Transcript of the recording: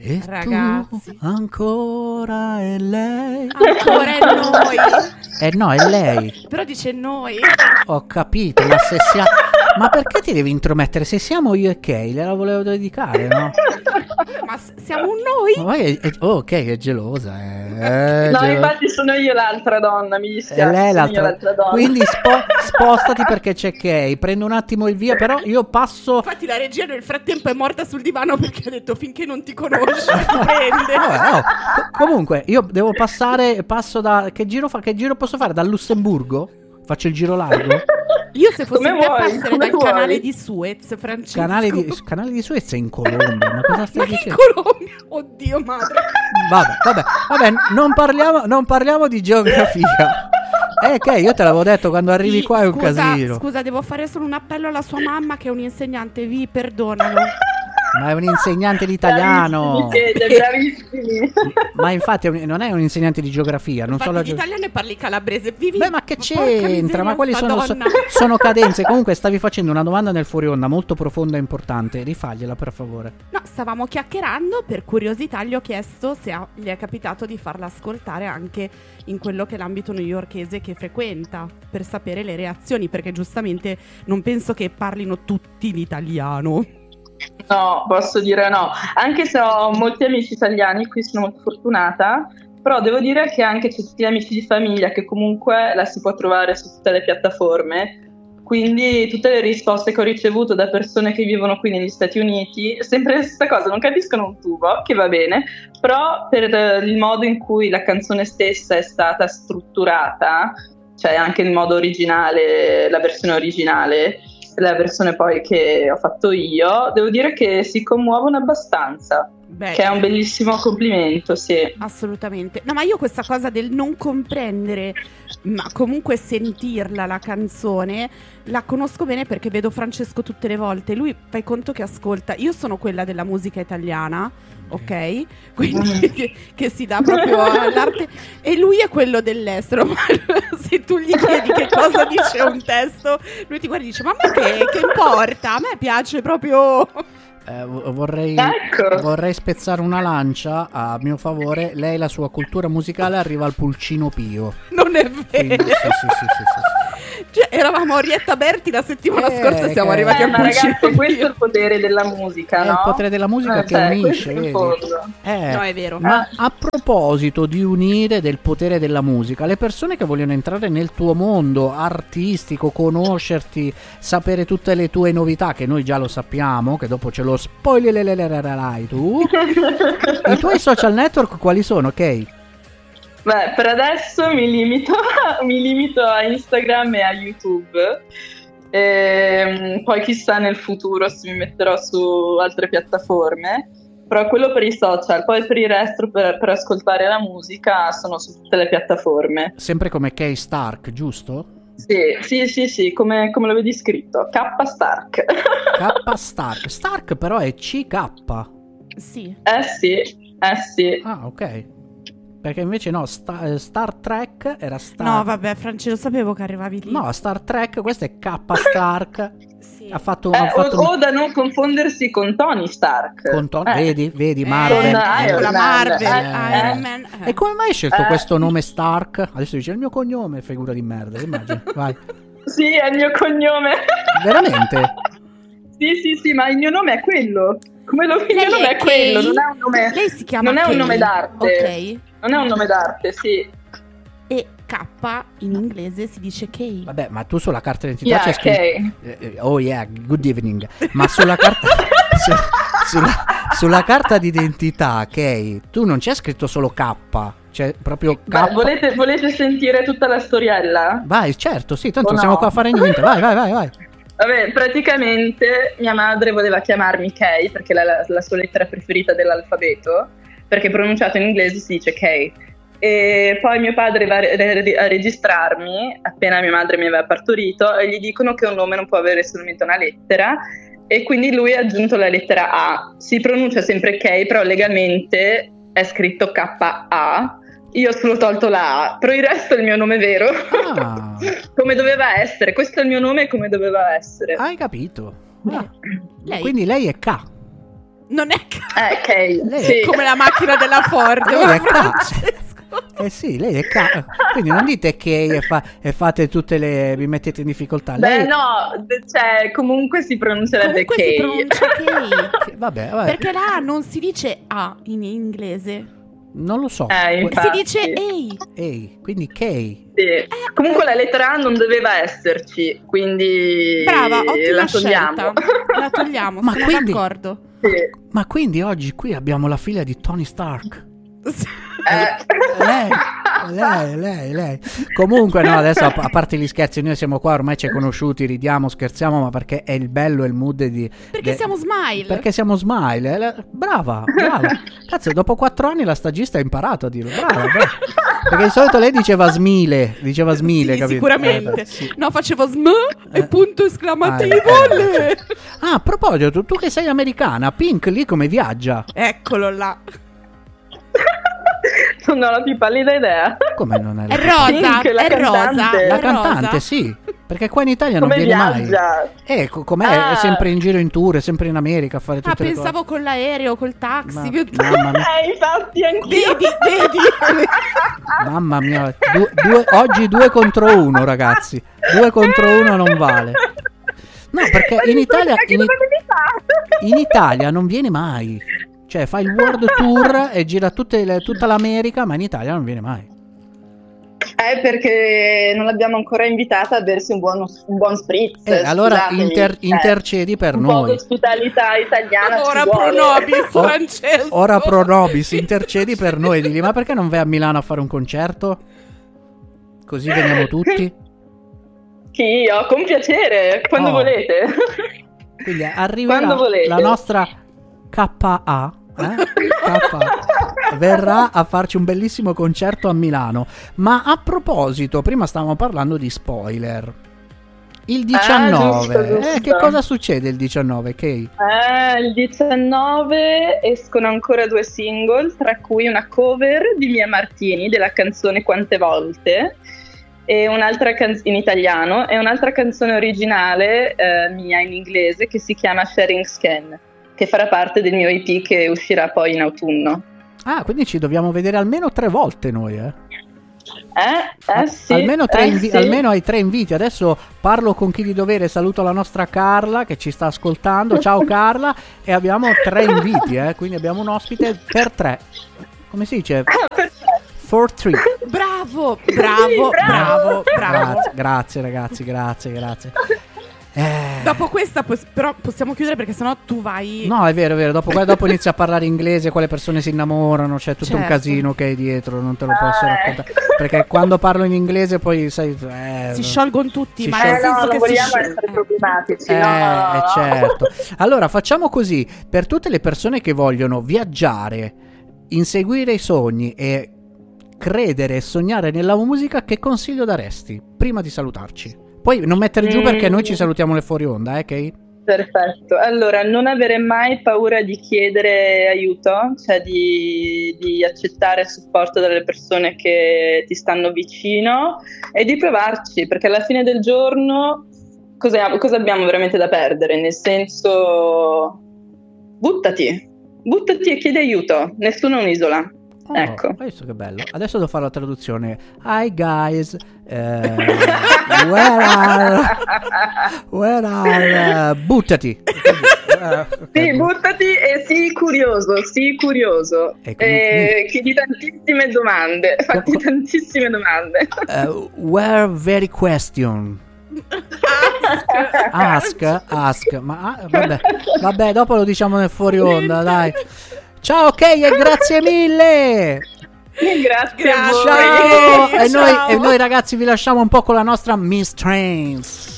E Ragazzi, tu ancora è lei? ancora è noi. No, è lei. Però dice noi. Ho capito, ma se siamo... Ma perché ti devi intromettere? Se siamo io e Kay, gliela volevo dedicare, no? Ma siamo un noi? Ma poi ok, è gelosa. No, gelosa. infatti sono io l'altra donna, mi dispiace. È lei sono io l'altra donna. Quindi spostati perché c'è Kay. Prendo un attimo il via, però io passo... Infatti la regia nel frattempo è morta sul divano perché ha detto finché non ti conosci ti prende. Vabbè, comunque, io devo passare, passo da... Che giro posso fare? Dal Lussemburgo? Faccio il giro largo? Io se fossi Come te vuoi, passerei come dal vuoi. canale di Suez, Francesco. Canale di Suez è in Colombia, ma cosa stai Ma che dicendo? Colombia? Oddio madre. Vabbè, non parliamo di geografia. Che io te l'avevo detto, quando arrivi qua è un casino. Scusa, devo fare solo un appello alla sua mamma che è un insegnante, vi perdonano. Ma è un insegnante di italiano. Bravissimi. Ma infatti non è un insegnante di geografia, non so la Infatti l'italiano e parli calabrese. Vivi. Beh, ma che porca c'entra? miseria, Ma quali sta sono, donna. sono cadenze? Comunque stavi facendo una domanda nel fuori onda molto profonda e importante. Rifagliela per favore. No, stavamo chiacchierando, per curiosità gli ho chiesto se gli è capitato di farla ascoltare anche in quello che è l'ambito newyorkese che frequenta, per sapere le reazioni, perché giustamente non penso che parlino tutti l'italiano. No, posso dire no. Anche se ho molti amici italiani, qui sono molto fortunata, però devo dire che anche c'è tutti gli amici di famiglia che comunque la si può trovare su tutte le piattaforme. Quindi tutte le risposte che ho ricevuto da persone che vivono qui negli Stati Uniti, sempre la stessa cosa, non capiscono un tubo, che va bene, però per il modo in cui la canzone stessa è stata strutturata, cioè anche il modo originale, la versione originale, la versione poi che ho fatto io, devo dire che si commuovono abbastanza. Beh, che è un bellissimo complimento, sì. Assolutamente. No, ma io questa cosa del non comprendere, ma comunque sentirla la canzone, la conosco bene perché vedo Francesco tutte le volte. Lui, fai conto che ascolta. Io sono quella della musica italiana, ok? Quindi che si dà proprio all'arte. E lui è quello dell'estero. Ma se tu gli chiedi che cosa dice un testo, lui ti guarda e dice: ma a me che importa? A me piace proprio. Vorrei spezzare una lancia a mio favore. Lei, la sua cultura musicale arriva al Pulcino Pio. Non è vero. Quindi, sì. Cioè, eravamo a Orietta Berti la settimana scorsa e siamo arrivati al Pulcino ragazzi, Pio. questo è il potere della musica, no? È il potere della musica che unisce, vedi? No, è vero. Ma a proposito di unire, del potere della musica, le persone che vogliono entrare nel tuo mondo artistico, conoscerti, sapere tutte le tue novità, che noi già lo sappiamo, che dopo ce lo spoilererai tu. I tuoi social network quali sono, ok? Beh, per adesso mi limito a Instagram e a YouTube. Poi chissà nel futuro se mi metterò su altre piattaforme. Però quello per i social, poi per il resto per ascoltare la musica sono su tutte le piattaforme. Sempre come Kay Stark, giusto? Sì, come lo vedi scritto, K Stark. K Stark. Stark però è CK. Sì. Sì. Ah, ok. Perché invece no, Star Trek era Star... No, vabbè, Francesco, sapevo che arrivavi lì. No, Star Trek, questo è K Stark. Sì. Ha fatto o da non confondersi con Tony Stark. Con vedi, Marvel. Con Iron la Man. Marvel, Iron Man. E come mai hai scelto questo nome Stark? Adesso dice il mio cognome, figura di merda, immagini. Vai. Sì, è il mio cognome. Veramente? Sì, ma il mio nome è quello. Il mio nome è quello, non è un nome. Lei si chiama non è Kay. un nome d'arte. Ok. Non è un nome d'arte, sì. E K in inglese si dice Kay. Vabbè, ma tu sulla carta d'identità c'è scritto Kay. oh yeah, good evening. Ma sulla carta sulla carta d'identità, Kay, tu non c'è scritto solo K, c'è proprio K. Ma volete sentire tutta la storiella? Vai, certo, sì, tanto O non siamo no? qua a fare niente. Vai. Vabbè, praticamente mia madre voleva chiamarmi Kay perché è la sua lettera preferita dell'alfabeto, perché pronunciato in inglese si dice Kay. E poi mio padre va a registrarmi appena mia madre mi aveva partorito e gli dicono che un nome non può avere solamente una lettera, e quindi lui ha aggiunto la lettera A. Si pronuncia sempre Kay, però legalmente è scritto K-A. Io ho solo tolto la A, però il resto è il mio nome vero. Ah. Come doveva essere, questo è il mio nome come doveva essere. Hai capito? Ah. Lei? Quindi lei è K. Non è Kay. Lei- Sì. come la macchina della Ford. Lei ma è Francesco. sì, lei è quindi non dite che e fate tutte le vi mettete in difficoltà. Beh, Lei no, cioè, comunque si pronuncerebbe Comunque si Kay. pronuncia Kay. vabbè, Perché la A non si dice A in inglese. non lo so. Infatti. Si dice EI. Ehi, quindi Kay. Sì. Comunque la lettera A non doveva esserci, quindi Brava, ottima la togliamo. scelta. La togliamo, Ma sono quindi- d'accordo. Sì. Ma quindi oggi qui abbiamo la figlia di Tony Stark. Lei. Comunque, no, adesso a parte gli scherzi, noi siamo qua, ormai ci è conosciuti, ridiamo, scherziamo, ma perché è il bello e il mood di. Perché siamo Smile. Perché siamo Smile. Brava. Cazzo, dopo 4 anni la stagista ha imparato a dirlo. Brava. Perché di solito lei diceva Smile, Sì, capito? sicuramente. Sì. No, facevo sm e punto esclamativo. le. Ah, a proposito, tu che sei americana, Pink lì come viaggia? Eccolo là. Non ho la più pallida idea. Come non è È rosa, Pink, la è rosa. cantante. La è cantante, rosa. sì, perché qua in Italia non Come viene mai. viaggia? Com'è? È Ah. sempre in giro in tour, è sempre in America a fare Ah, tutte le pensavo con l'aereo, col taxi. cose. Mamma mia, Infatti anch'io. Vedi. mamma mia. Oggi 2 contro 1, ragazzi. 2 contro 1 non vale. No, perché in Italia, in Italia non viene mai. Cioè, fa il World Tour e gira tutta l'America, ma in Italia non viene mai. Perché non l'abbiamo ancora invitata a bersi un buon spritz. Allora scusatemi. intercedi per un po' noi. d'ospitalità italiana Ora ci pro vuole. nobis, Francesco. Ora pro nobis, intercedi per noi. Digli, ma perché non vai a Milano a fare un concerto? Così veniamo tutti. Chi io? Con piacere, quando Oh. volete. Quindi arriverà Quando volete. la nostra KA. KA verrà a farci un bellissimo concerto a Milano. Ma a proposito, prima stavamo parlando di spoiler. Il 19, giusto. che cosa succede il 19, Kay? Il 19 escono ancora 2 single, tra cui una cover di Mia Martini della canzone Quante volte, e un'altra in italiano, e un'altra canzone originale mia in inglese che si chiama Sharing Scan, che farà parte del mio EP che uscirà poi in autunno. Ah, quindi ci dobbiamo vedere almeno 3 volte noi, Sì, almeno, sì. almeno hai 3 inviti. Adesso parlo con chi di dovere, saluto la nostra Carla che ci sta ascoltando. Ciao Carla. E abbiamo 3 inviti, quindi abbiamo un ospite per 3. Come si dice? For 3. Bravo. Grazie ragazzi, grazie. Dopo questa però possiamo chiudere perché sennò tu vai. No, è vero. Dopo inizia a parlare inglese, quelle persone si innamorano, c'è tutto un Certo. casino che è dietro, non te lo posso raccontare. Perché quando parlo in inglese poi sai. Si sciolgono tutti, Si ma sciolgono. nel senso non che vogliamo si essere problematici. No. Certo. Allora facciamo così, per tutte le persone che vogliono viaggiare, inseguire i sogni e credere e sognare nella musica, che consiglio daresti prima di salutarci? Poi non mettere giù perché noi ci salutiamo le fuori onda, Kay? Perfetto, allora non avere mai paura di chiedere aiuto, cioè di accettare supporto dalle persone che ti stanno vicino e di provarci, perché alla fine del giorno cosa abbiamo veramente da perdere? Nel senso, buttati e chiedi aiuto, nessuno è un'isola. Oh, Ecco. hai visto che bello. Adesso devo fare la traduzione. Hi guys, where are buttati. Sì, buttati e sii curioso. Chiedi tantissime domande, fatti tantissime domande. Where very question. Ask. Ma vabbè, dopo lo diciamo nel fuori onda, dai. Ciao Kay e grazie mille. Grazie a voi. Ciao. Ciao. E noi ragazzi vi lasciamo un po' con la nostra Miss Trains.